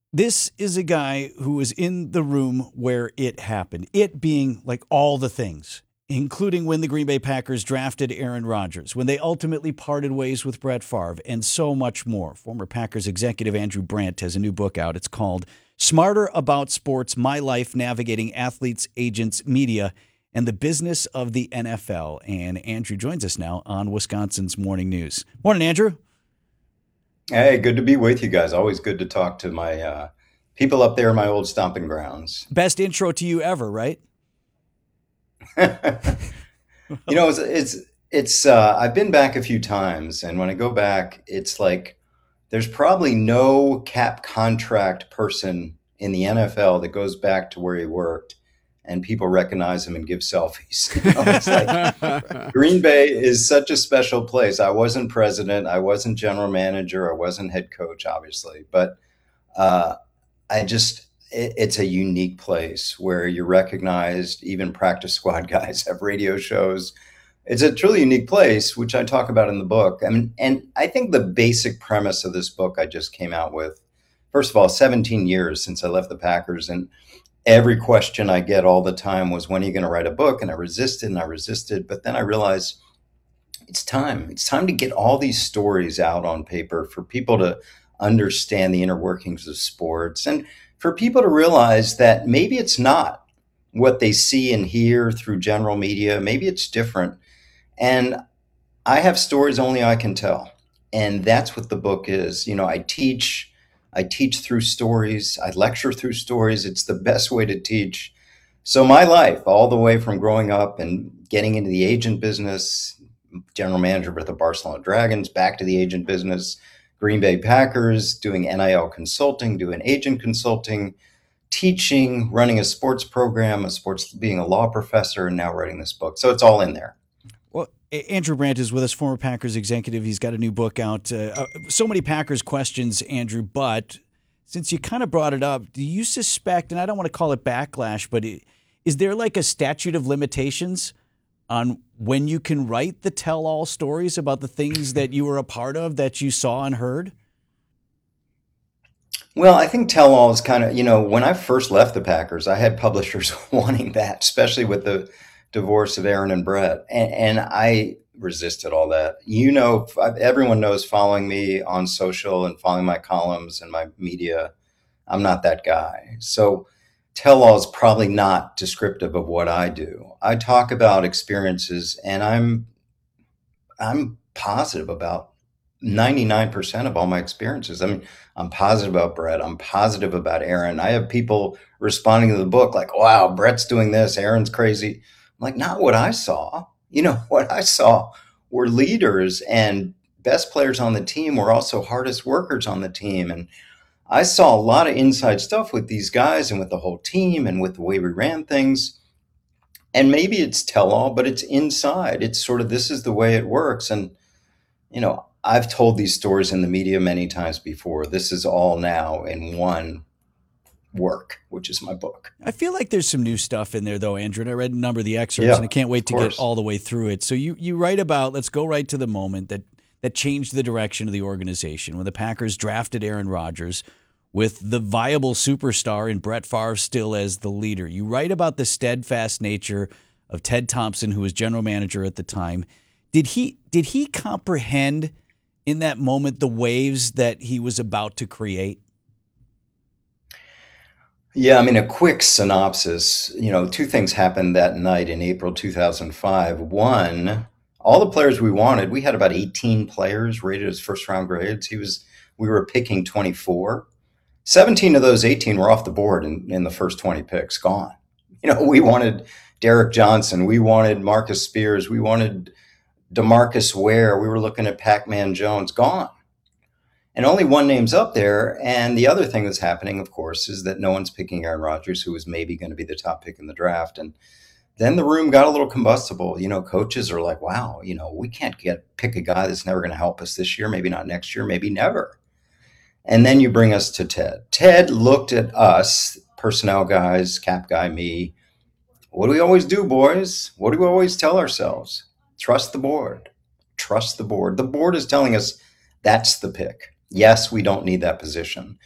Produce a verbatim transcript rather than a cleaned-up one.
This is a guy who was in the room where it happened, it being like all the things, including when the Green Bay Packers drafted Aaron Rodgers, when they ultimately parted ways with Brett Favre, and so much more. Former Packers executive Andrew Brandt has a new book out. It's called Smarter About Sports, My Life Navigating Athletes, Agents, Media, and the Business of the N F L. And Andrew joins us now on Wisconsin's Morning News. Morning, Andrew. Hey, good to be with you guys. Always good to talk to my uh, people up there in my old stomping grounds. Best intro to you ever, right? You know, it's it's, it's uh, I've been back a few times, and when I go back, it's like there's probably no cap contract person in the N F L that goes back to where he worked, and people recognize him and give selfies. You know, it's like Green Bay is such a special place. I wasn't president, I wasn't general manager, I wasn't head coach, obviously, but uh, I just it, it's a unique place where you're recognized. Even practice squad guys have radio shows. It's a truly unique place, which I talk about in the book. I mean, and I think the basic premise of this book I just came out with, first of all, seventeen years since I left the Packers, and every question I get all the time was, when are you going to write a book? And I resisted and I resisted. But then I realized it's time. It's time to get all these stories out on paper for people to understand the inner workings of sports, and for people to realize that maybe it's not what they see and hear through general media. Maybe it's different. And I have stories only I can tell. And that's what the book is. You know, I teach, I teach through stories. I lecture through stories. It's the best way to teach. So my life, all the way from growing up and getting into the agent business, general manager with the Barcelona Dragons, back to the agent business, Green Bay Packers, doing N I L consulting, doing agent consulting, teaching, running a sports program, a sports, being a law professor, and now writing this book. So it's all in there. Well, Andrew Brandt is with us, former Packers executive. He's got a new book out. Uh, uh, so many Packers questions, Andrew, but since you kind of brought it up, do you suspect, and I don't want to call it backlash, but it, is there like a statute of limitations on when you can write the tell-all stories about the things that you were a part of, that you saw and heard? Well, I think tell all is kind of, you know, when I first left the Packers, I had publishers wanting that, especially with the divorce of Aaron and Brett. And, and I resisted all that. You know, everyone knows, following me on social and following my columns and my media, I'm not that guy. So tell all is probably not descriptive of what I do. I talk about experiences, and I'm I'm positive about ninety-nine percent of all my experiences. I mean, I'm positive about Brett. I'm positive about Aaron. I have people responding to the book like, wow, Brett's doing this, Aaron's crazy. I'm like, not what I saw. You know, what I saw were leaders, and best players on the team were also hardest workers on the team. And I saw a lot of inside stuff with these guys and with the whole team and with the way we ran things. And maybe it's tell all, but it's inside. It's sort of, this is the way it works. And, you know, I've told these stories in the media many times before. This is all now in one work, which is my book. I feel like there's some new stuff in there, though, Andrew, and I read a number of the excerpts, Yeah, and I can't wait of to get course. all the way through it. So you, you write about, let's go right to the moment that, that changed the direction of the organization, when the Packers drafted Aaron Rodgers with the viable superstar in Brett Favre still as the leader. You write about the steadfast nature of Ted Thompson, who was general manager at the time. Did he did he comprehend in that moment the waves that he was about to create? Yeah, I mean, a quick synopsis. You know, two things happened that night in April two thousand five. One, all the players we wanted, we had about eighteen players rated as first round grades. He was, we were picking twenty-four. seventeen of those eighteen were off the board in, in the first twenty picks, gone. You know, we wanted Derek Johnson, we wanted Marcus Spears, we wanted DeMarcus Ware, we were looking at Pac-Man Jones, gone. And only one name's up there. And the other thing that's happening, of course, is that no one's picking Aaron Rodgers, who was maybe going to be the top pick in the draft. And then the room got a little combustible. You know, coaches are like, wow, you know, we can't get pick a guy that's never going to help us this year, maybe not next year, maybe never. And then you bring us to Ted. Ted looked at us, personnel guys, cap guy, me. What do we always do, boys? What do we always tell ourselves? Trust the board. Trust the board. The board is telling us that's the pick. Yes, we don't need that position.